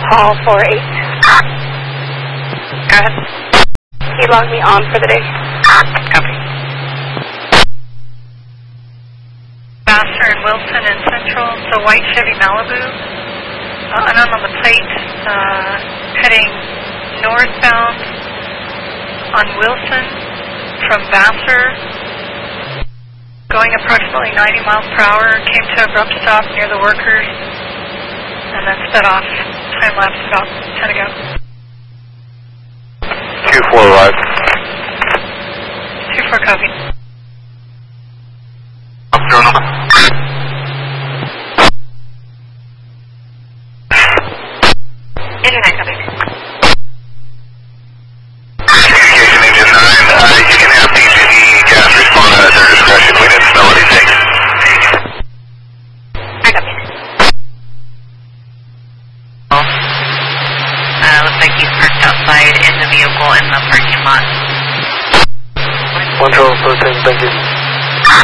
Hall 48. Go ahead. He logged me on for the day. Copy. Vassar and Wilson and Central, the white Chevy Malibu. And I'm on the plate, heading northbound on Wilson from Vassar, going approximately 90 miles per hour, came to an abrupt stop near the workers, and then sped off. Time lapse about 10 ago. Q4 arrived. 2-4 copy. Internet copy. Communication engine 9, you can have PG&E gas respond at their discretion. We didn't smell anything. I copy. Looks like he's parked outside in the vehicle in the parking lot. 112, thank you.